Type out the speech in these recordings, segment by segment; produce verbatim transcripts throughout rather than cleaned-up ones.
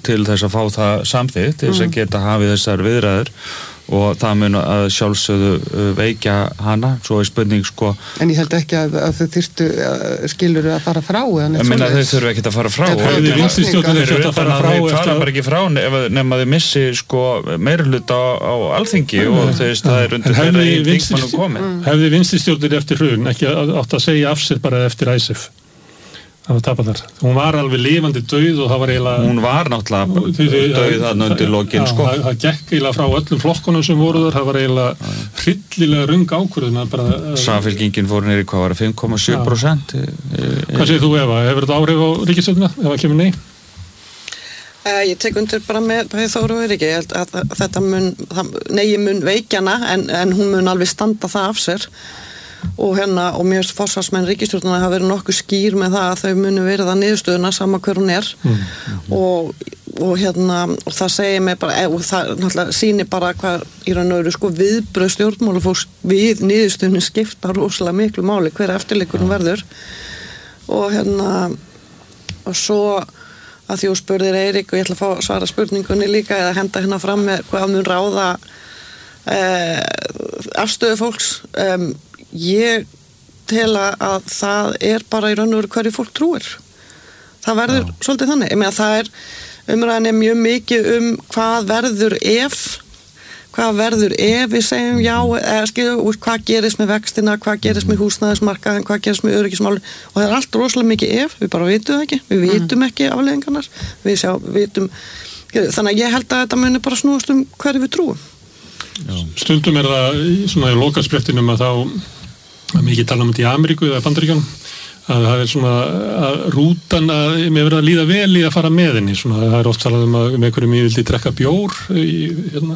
til þess að fá það samþykkt til þess að geta hafið þessar viðræður og það mun að sjálfsögðu veikja hana, svo er spurning sko. En ég held ekki að, að þau þyrftu skilur að fara frá eða neitt svoleiðis. Ég meina þau þurfa ekki að fara frá og þau vinstristjórnin ekki að fara frá þau fara bara ekki frá nema þau missi sko meirihluta á, á Alþingi mm. og þau veist það er undir þeirra í þingmannum komin. Hefði vinstristjórnin eftir hrun ekki átt að segja af sér bara eftir Icesave? Það var tapaðar. Hún var alveg lifandi dauð og það var eiginlega... Hún var náttúrulega dauð þarna undir lokin, sko. Það, það gekk eiginlega frá öllum flokkunum sem voru þar, það var eiginlega hryllilega röng ákvörðun að bara... Samfylkingin fór niður í hvað var það, fimm komma sjö prósent? Hvað segir þú, Eva? Hefur þetta áhrif á ríkisstjórnina ef það kemur nei? Uh, ég tek undir bara með Þóru og Eiríki, ég held að, að þetta mun, nei mun veikjana en, en hún mun alveg standa það af sér. Og hérna, og mér forsvarsmenn ríkisstjórnarna hafa verið nokkuð skýr með það að þau munu verið að niðurstöðuna sama hver hún er mm, mm. Og, og hérna og það segir mig bara, og það náttúrulega sýnir bara hvað í raun og veru sko viðbrögð stjórnmálafólks við niðurstöðunni skipta rosalega miklu máli hver eftirleikur hún verður og hérna og svo að því þú spurðir Eirík og ég ætla að fá svara spurningunni líka eða henda hérna fram með hvað mun ráða eh, afstöðu fólks um, ég tel að það er bara í raun og veru hverju fólk trúir það verður Já. Svolítið þannig ég meina það er umræðan er mjög mikið um hvað verður ef hvað verður ef við segjum já eða skilju hvað gerist með vextina hvað gerist með húsnæðismarkaðinn hvað gerist með öryggismálin og það er allt rosalega mikið ef við bara vitum það ekki við vitum ekki afleiðingarnar við sjá vitum þannig að ég held að þetta muni bara snúast um hverju við trúum Já. Stundum er það svona í lokasprettinum að þá að mikið tala um þetta í Ameríku eða Bandaríkjunum að það er svona að rútan að mér verður að líða vel í að fara með henni svona það er oft talað um að með hverjum ég vildi drekka bjór í, hérna,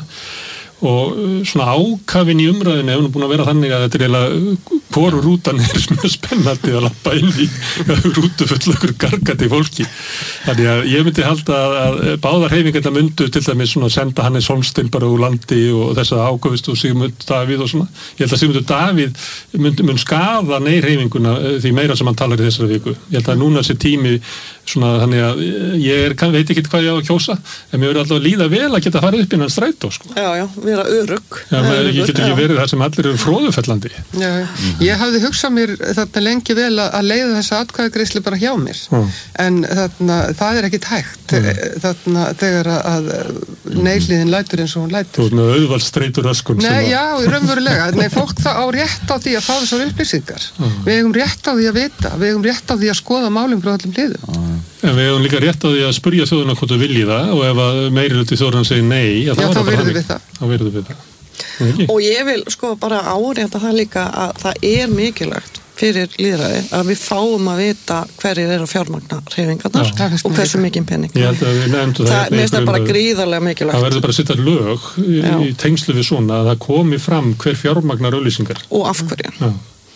og svona ákafinn í umræðinu hefur nú búin að vera þannig að þetta er eiginlega hvoru rútan er mjög spennandi að lappa inn í rútu full okkur gargandi fólki þannig að ég myndi halda að, að báðar hreyfingarnar myndu til dæmis svona senda Hannes Hólmstein bara úr landi og þess að ákvöfist og Sigmund Davíð og svona ég held að Sigmundur Davíð mynd, mynd skaða nei hreyfinguna því meira sem hann talar í þessari viku ég held að núna sé tími svona þannig að ég er, kann, veit ekki hvað ég á að kjósa en mér verður alltaf að líða vel að geta farið upp innan strætó sko. Já, já, vera örugg Já, maður, ég get ekki verið þar sem allir eru fróðufellandi Já, mm-hmm. Ég hafði hugsað mér þarna lengi vel að, að leiða þessa atkvæðagreiðslu bara hjá mér mm. en þarna, það er ekkit hægt mm. þarna þegar að neiliðin lætur eins og hún lætur Þú ert með auðvaldsstreitur öskun Nei, já, raunverulega Nei, fólk það á rétt á því að fá þessar upplýsingar mm. Við eigum rétt á því að vita Við eigum rétt á því að skoða málum frá öllum hliðum mm. En við hefum líka rétt á því að spurja þjóðuna hvort þú viljið það og ef að meirihluti þjóðan segir nei Já, þá verður við það Þá verður við það Og ég vil sko bara árétta það líka að það er mikilvægt fyrir lýðræði að við fáum að vita hverjir eru að fjármagna hreyfingarnar Já, og hversu mikið penning Ég held að við nefndu það Það er bara gríðarlega mikilvægt Það verður bara að setja lög í, í tengslu við svona að það komi fram hver fjármagnar auglýsingar Og af hverju Já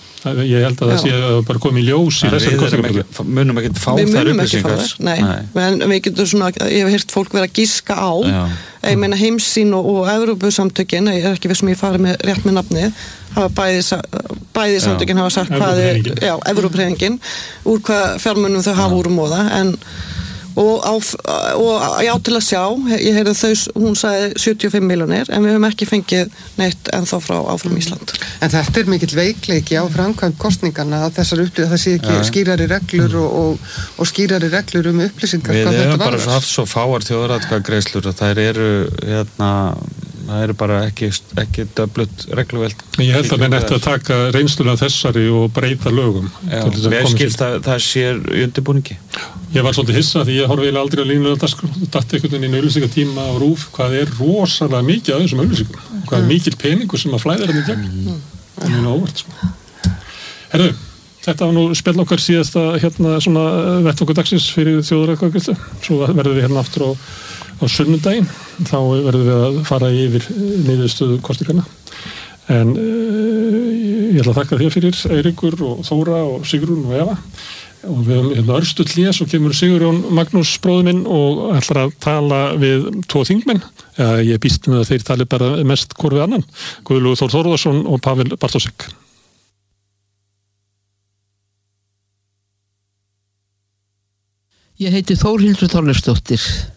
Ég held að það sé að bara komi í ljós í þessari kostningabaráttu. Við munum ekki fá þær upplýsingar. Nei, en við getum svona, ég hef heyrt fólk vera að giska á, ég meina heimssýn og, og Evrópusamtökin, ég er ekki viss sem ég farið með rétt með nafnið, hafa bæði, bæði samtökin hafa sagt hvað er, já, Evrópuhreyfingin, úr hvað fjármunum þau hafa úr um móða, en og, á, og já til að sjá ég heyrði þau, hún sagði sjötíu og fimm milljónir en við höfum ekki fengið neitt ennþá frá áfram Ísland En þetta er mikill veikleiki á framkvæmd kostningarna að þessar upplýsingar, það sé ekki ja. skýrari reglur og, og, og skýrari reglur um upplýsingar Við hefum bara haft svo fáar þjóðaratkvæðagreiðslur að þær eru hérna það eru bara ekki, ekki döflut regluvelt. Ég held að menn ætti að taka reynsluna þessari og breyta lögum. Já, mér skilst að það sér í undirbúningi. Ég var svolítið hissa því ég horfi aldrei á línulega dagskrá, datt einhvern veginn í auglýsingatíma á RÚV, hvað er rosalega mikið af þessum auglýsingum, hvað er mikill peningur sem að flæða þetta í gegn. Það er mjög óvart, sko. Herðu, þetta var nú spjall okkar síðasta hérna svona vettvangur dagsins fyrir þjóðaratkvæðagreiðslu. Svo verðum við hérna aftur á, á sunnudaginn, þá verðum við að fara yfir niðurstöðu kosninganna. En uh, ég ætla að þakka þér fyrir Eiríkur og Þóra og Sigrún og Eva. Og við höfum hérna örstuð hlé, svo kemur Sigurjón Magnús bróðir minn og ætlar að tala við tvo þingmenn. Ja, ég býst með að þeir tali bara mest hvor við annan. Guðlaugur Þór Þórðarson og Pavel Bartósek. Ég heiti Þórhildur Þorleifsdóttir.